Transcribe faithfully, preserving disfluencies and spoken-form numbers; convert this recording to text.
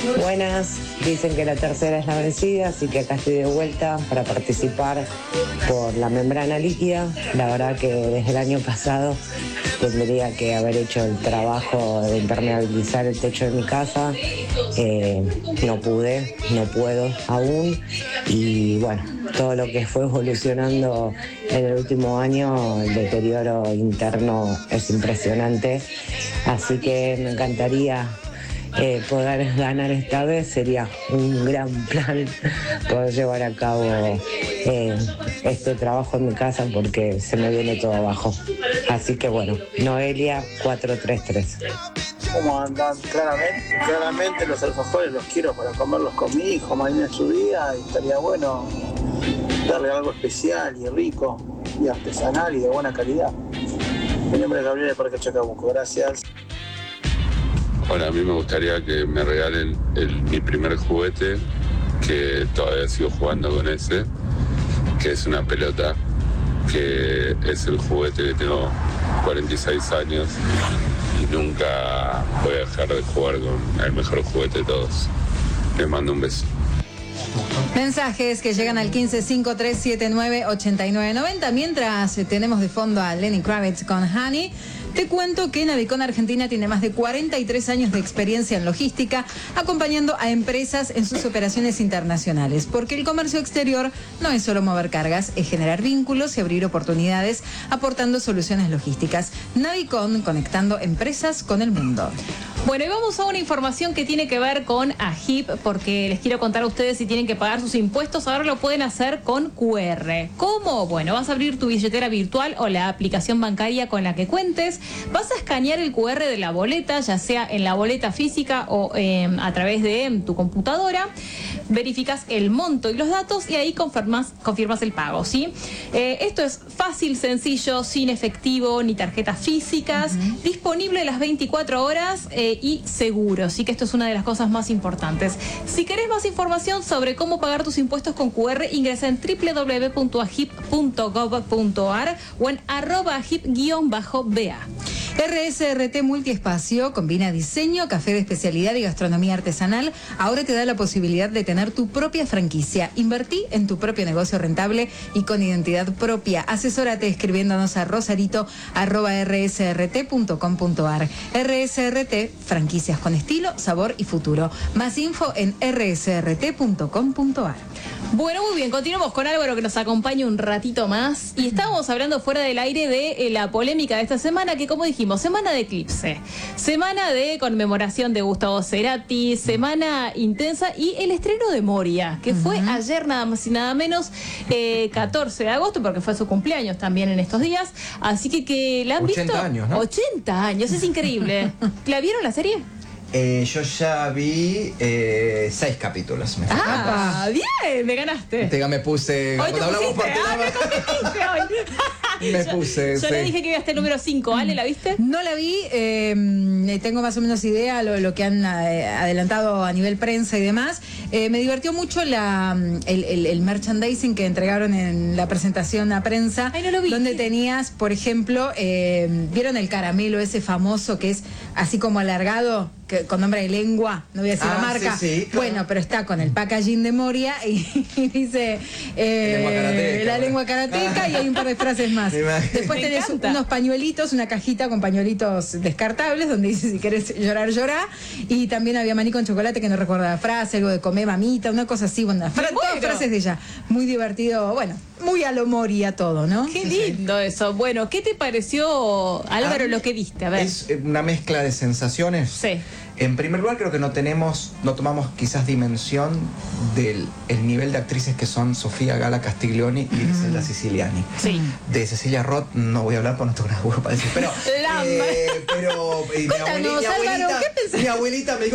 Buenas, dicen que la tercera es la vencida, así que acá estoy de vuelta para participar por la membrana líquida. La verdad que desde el año pasado tendría que haber hecho el trabajo de impermeabilizar el techo de mi casa. Eh, no pude, no puedo aún. Y bueno, todo lo que fue evolucionando en el último año, el deterioro interno es impresionante. Así que me encantaría Eh, poder ganar esta vez. Sería un gran plan poder llevar a cabo eh, este trabajo en mi casa porque se me viene todo abajo. Así que bueno, Noelia cuatro tres tres. ¿Cómo andan? Claramente, claramente los alfajores los quiero para comerlos con mi hijo mañana en su día, y estaría bueno darle algo especial y rico y artesanal y de buena calidad. Mi nombre es Gabriel de Parque Chacabuco, gracias. Hola, a mí me gustaría que me regalen el, mi primer juguete, que todavía sigo jugando con ese, que es una pelota, que es el juguete que tengo cuarenta y seis años y nunca voy a dejar de jugar con el mejor juguete de todos. Les mando un beso. Mensajes que llegan al quince cinco tres siete nueve ochenta y nueve noventa. Mientras tenemos de fondo a Lenny Kravitz con Honey, te cuento que Navicon Argentina tiene más de cuarenta y tres años de experiencia en logística, acompañando a empresas en sus operaciones internacionales. Porque el comercio exterior no es solo mover cargas, es generar vínculos y abrir oportunidades, aportando soluciones logísticas. Navicon, conectando empresas con el mundo. Bueno, y vamos a una información que tiene que ver con AGIP, porque les quiero contar a ustedes si tienen que pagar sus impuestos. Ahora lo pueden hacer con Q R. ¿Cómo? Bueno, vas a abrir tu billetera virtual o la aplicación bancaria con la que cuentes. Vas a escanear el Q R de la boleta, ya sea en la boleta física o eh, a través de tu computadora. Verificas el monto y los datos y ahí confirmas, confirmas el pago, ¿sí? Eh, esto es fácil, sencillo, sin efectivo ni tarjetas físicas, uh-huh. disponible las veinticuatro horas eh, y seguro, sí que esto es una de las cosas más importantes. Si querés más información sobre cómo pagar tus impuestos con Q R, ingresa en doble u doble u doble u punto agip punto gov punto ar o en arroba agip guión bajo B A. R S R T Multiespacio combina diseño, café de especialidad y gastronomía artesanal. Ahora te da la posibilidad de tener tu propia franquicia. Invertí en tu propio negocio rentable y con identidad propia. Asesórate escribiéndonos a rosarito arroba r s r t punto com punto ar. R S R T, franquicias con estilo, sabor y futuro. Más info en r s r t punto com punto ar. Bueno, muy bien, continuamos con Álvaro que nos acompaña un ratito más. Y estábamos hablando fuera del aire de eh, la polémica de esta semana, que como dijimos, semana de eclipse, semana de conmemoración de Gustavo Cerati, semana intensa y el estreno de Moria, que uh-huh. fue ayer nada más y nada menos, eh, catorce de agosto, porque fue su cumpleaños también en estos días. Así que, que la han ochenta visto. años, ¿no? ochenta años, es increíble. ¿La vieron la serie? Eh, yo ya vi eh, seis capítulos. Me ah, bien, me ganaste. Te, me puse. Hoy te hablamos pusiste, ah, me competiste hoy. Me yo, puse. Yo sí. le dije que iba a estar número cinco. ¿Ale, la viste? No la vi, eh, tengo más o menos idea lo, lo que han eh, adelantado a nivel prensa y demás. Eh, me divirtió mucho la, el, el, el merchandising que entregaron en la presentación a prensa. Ay, no lo vi. Donde tenías, por ejemplo, eh, ¿vieron el caramelo ese famoso que es así como alargado? Que, con nombre de lengua, no voy a decir ah, la marca. Sí, sí, claro. Bueno, pero está con el packaging de Moria y, y dice eh, lengua karateca, la lengua karateca y hay un par de frases más. Después Me tenés encanta. unos pañuelitos, una cajita con pañuelitos descartables donde dice si querés llorar, llorá. Y también había maní con chocolate que no recuerda la frase, algo de comer mamita, una cosa así. Bueno, fra- todas frases de ella. Muy divertido, bueno, muy a lo Moria todo, ¿no? Qué lindo eso. Bueno, ¿qué te pareció, Álvaro, mí lo que viste? A ver. Es una mezcla de sensaciones. Sí. En primer lugar, creo que no tenemos, no tomamos quizás dimensión del el nivel de actrices que son Sofía Gala Castiglioni y Griselda Siciliani. Sí. De Cecilia Roth no voy a hablar porque no tengo una huevo para decir, pero... La eh, pero eh, mi Cuéntanos, abuelita, mi Álvaro, abuelita, ¿qué pensás? mi abuelita me dijo